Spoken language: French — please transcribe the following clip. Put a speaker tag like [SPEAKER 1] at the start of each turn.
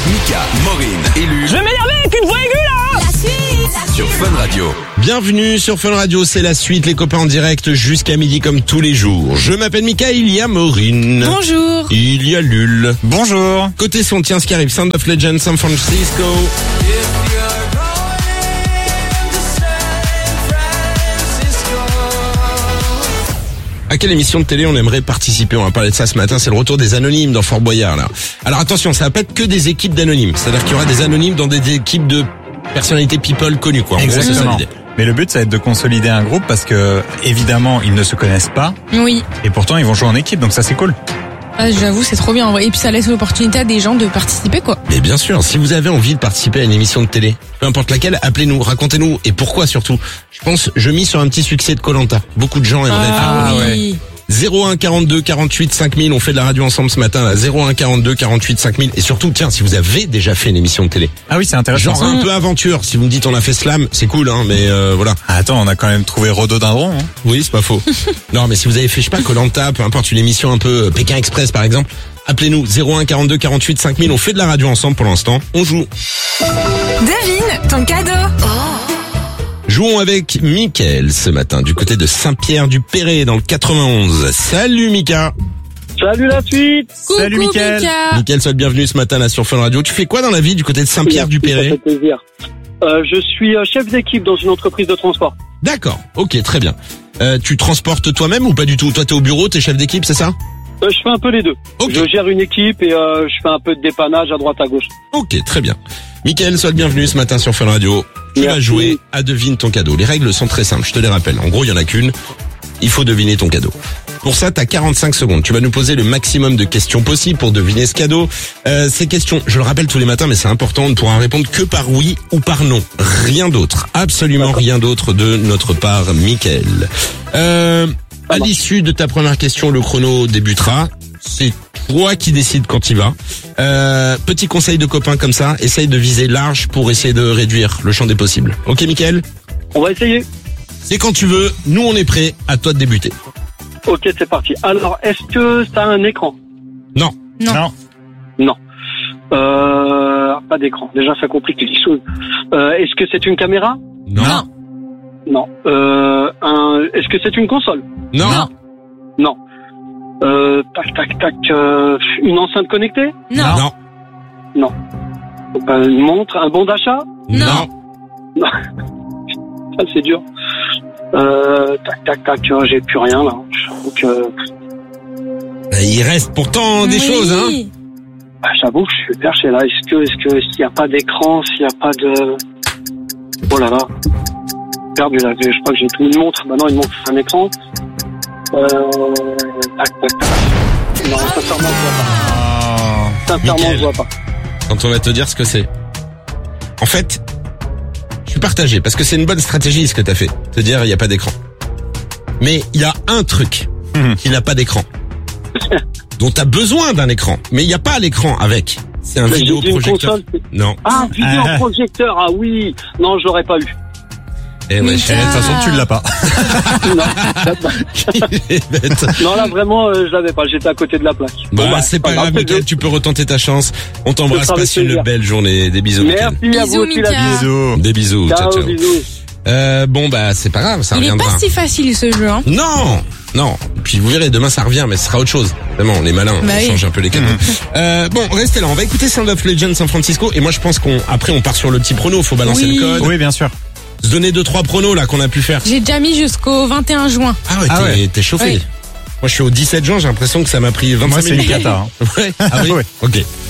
[SPEAKER 1] Mika, Maureen et Lulu.
[SPEAKER 2] Je vais m'énerver avec une voix aiguë là.
[SPEAKER 1] Sur Fun Radio.
[SPEAKER 3] Bienvenue sur Fun Radio, c'est la suite, les copains en direct jusqu'à midi comme tous les jours. Je m'appelle Mika, il y a Maureen.
[SPEAKER 4] Bonjour.
[SPEAKER 3] Il y a Lul.
[SPEAKER 5] Bonjour.
[SPEAKER 3] Côté son, tiens ce qui arrive, Sound of Legends, San Francisco. À quelle émission de télé on aimerait participer? On va parler de ça ce matin, c'est le retour des anonymes dans Fort Boyard là. Alors attention, ça va pas être que des équipes d'anonymes, c'est-à-dire qu'il y aura des anonymes dans des équipes de personnalités people connues quoi. En gros, c'est ça
[SPEAKER 5] Exactement.
[SPEAKER 3] l'idée.
[SPEAKER 5] Mais le but, ça va être de consolider un groupe parce que, évidemment, ils ne se connaissent pas
[SPEAKER 4] Oui.
[SPEAKER 5] et pourtant, ils vont jouer en équipe, donc ça, c'est cool.
[SPEAKER 4] Ah, j'avoue, c'est trop bien en vrai. Et puis ça laisse l'opportunité à des gens de participer quoi.
[SPEAKER 3] Mais bien sûr, si vous avez envie de participer à une émission de télé, peu importe laquelle, appelez-nous, racontez-nous et pourquoi surtout. Je mise sur un petit succès de Koh-Lanta. Beaucoup de gens aimeraient faire.
[SPEAKER 4] Ah
[SPEAKER 5] ouais.
[SPEAKER 4] oui.
[SPEAKER 3] 01 42 48 5000, on fait de la radio ensemble ce matin là. 01 42 48 5000 et surtout tiens, si vous avez déjà fait une émission de télé,
[SPEAKER 5] Ah oui, c'est intéressant.
[SPEAKER 3] genre un peu aventure, si vous me dites on a fait Slam, c'est cool hein, mais voilà.
[SPEAKER 5] Ah, attends, on a quand même trouvé Rhododendron. Hein.
[SPEAKER 3] Oui, c'est pas faux. Non, mais si vous avez fait je sais pas Koh-Lanta, peu importe une émission un peu Pékin Express par exemple, appelez-nous 01 42 48 5000, on fait de la radio ensemble pour l'instant, on joue.
[SPEAKER 4] Devine ton cadeau.
[SPEAKER 3] Jouons avec Mickaël ce matin du côté de Saint-Pierre-du-Perret dans le 91. Salut Mika.
[SPEAKER 2] Salut la suite.
[SPEAKER 4] Coucou
[SPEAKER 5] Salut, Mickaël.
[SPEAKER 4] Mika.
[SPEAKER 3] Mickaël, sois le bienvenu ce matin là sur Fun Radio. Tu fais quoi dans la vie du côté de
[SPEAKER 2] Ça fait
[SPEAKER 3] Saint-Pierre-du-Perret?
[SPEAKER 2] plaisir. Je suis chef d'équipe dans une entreprise de transport.
[SPEAKER 3] D'accord, ok, très bien. Tu transportes toi-même ou pas du tout? Toi t'es au bureau, t'es chef d'équipe, c'est ça?
[SPEAKER 2] Je fais un peu les deux.
[SPEAKER 3] Ok.
[SPEAKER 2] Je gère une équipe et je fais un peu de dépannage à droite à gauche.
[SPEAKER 3] Ok, très bien. Mickaël, sois le bienvenu ce matin sur Fun Radio. Tu vas
[SPEAKER 2] Merci.
[SPEAKER 3] jouer à Devine ton cadeau. Les règles sont très simples, je te les rappelle. En gros, il y en a qu'une. Il faut deviner ton cadeau. Pour ça, t'as 45 secondes. Tu vas nous poser le maximum de questions possibles pour deviner ce cadeau. Ces questions, je le rappelle tous les matins, mais c'est important, on ne pourra répondre que par oui ou par non. Rien d'autre. Absolument rien d'autre de notre part, Mickaël. À l'issue de ta première question, le chrono débutera. C'est toi qui décides quand il va. Petit conseil de copain comme ça, essaye de viser large pour essayer de réduire le champ des possibles. Ok, Mickaël?
[SPEAKER 2] On va essayer.
[SPEAKER 3] C'est quand tu veux. Nous, on est prêts. À toi de débuter.
[SPEAKER 2] Ok, c'est parti. Alors, est-ce que ça a un écran?
[SPEAKER 3] Non.
[SPEAKER 4] Non.
[SPEAKER 2] Non. Pas d'écran. Déjà, ça complique les choses. Est-ce que c'est une caméra?
[SPEAKER 3] Non.
[SPEAKER 2] Non. Est-ce que c'est une console?
[SPEAKER 3] Non.
[SPEAKER 4] Non.
[SPEAKER 2] Non. Tac. Une enceinte connectée?
[SPEAKER 4] Non.
[SPEAKER 3] Non.
[SPEAKER 2] Une montre? Un bon d'achat?
[SPEAKER 4] Non.
[SPEAKER 2] Ça, c'est dur. Tac. J'ai plus rien là. J'avoue que.
[SPEAKER 3] Il reste pourtant des
[SPEAKER 4] Oui.
[SPEAKER 3] choses, hein.
[SPEAKER 2] J'avoue que je suis perché là. Est-ce s'il n'y a pas d'écran, s'il n'y a pas de. Oh là là. Perdu là. Je crois que j'ai tout une montre. Bah non, une montre c'est un écran. Tac. Non, sincèrement, je vois pas. Sincèrement,
[SPEAKER 3] Mickaël.
[SPEAKER 2] je vois pas.
[SPEAKER 3] Quand on va te dire ce que c'est. En fait, je suis partagé parce que c'est une bonne stratégie ce que t'as fait. Te dire il y a pas d'écran. Mais il y a un truc qui n'a pas d'écran. Dont t'as besoin d'un écran, mais il n'y a pas l'écran avec. C'est un
[SPEAKER 2] Mais j'ai dit une
[SPEAKER 3] vidéoprojecteur.
[SPEAKER 2] console, c'est-
[SPEAKER 3] Non.
[SPEAKER 2] Ah, vidéoprojecteur, ah oui. Non, j'aurais pas eu.
[SPEAKER 3] Eh ouais,
[SPEAKER 4] Mika.
[SPEAKER 5] De toute façon, tu l'as pas.
[SPEAKER 3] il est bête.
[SPEAKER 2] Non, là, vraiment, je l'avais pas. J'étais à côté de la plaque.
[SPEAKER 3] Bah, c'est pas grave,
[SPEAKER 2] c'est
[SPEAKER 3] Mickaël, tu peux retenter ta chance. On t'embrasse,
[SPEAKER 2] Ce sera
[SPEAKER 3] passe
[SPEAKER 2] avec
[SPEAKER 3] une
[SPEAKER 2] plaisir.
[SPEAKER 3] belle journée. Des bisous, Mickaël.
[SPEAKER 2] Merci à vous
[SPEAKER 4] Bisous,
[SPEAKER 2] aussi, la
[SPEAKER 4] Mika.
[SPEAKER 2] vie.
[SPEAKER 5] Bisous.
[SPEAKER 3] Des bisous, ciao,
[SPEAKER 2] Ciao,
[SPEAKER 3] ciao.
[SPEAKER 2] bisous.
[SPEAKER 3] Bon, bah, c'est pas grave, ça
[SPEAKER 4] Il est
[SPEAKER 3] reviendra.
[SPEAKER 4] pas si facile ce jeu hein.
[SPEAKER 3] Non. Puis vous verrez, demain ça revient, mais ce sera autre chose. Vraiment, on est malin,
[SPEAKER 4] Bah
[SPEAKER 3] on
[SPEAKER 4] oui.
[SPEAKER 3] change un peu les cadeaux. Bon, restez là, on va écouter Sound of Legends San Francisco, et moi je pense après on part sur le petit prono, faut balancer
[SPEAKER 4] Oui.
[SPEAKER 3] le code.
[SPEAKER 5] Oui, bien sûr.
[SPEAKER 3] Se donner 2-3 pronos là qu'on a pu faire.
[SPEAKER 4] J'ai déjà mis jusqu'au 21 juin.
[SPEAKER 3] Ah ouais,
[SPEAKER 5] Ah
[SPEAKER 3] t'es chauffé.
[SPEAKER 4] Oui.
[SPEAKER 3] Moi je suis au 17 juin, j'ai l'impression que ça m'a pris 25
[SPEAKER 5] Moi, c'est
[SPEAKER 3] minutes.
[SPEAKER 5] une cata. Hein.
[SPEAKER 3] Ouais. Ah oui.
[SPEAKER 5] Ouais.
[SPEAKER 3] Ok.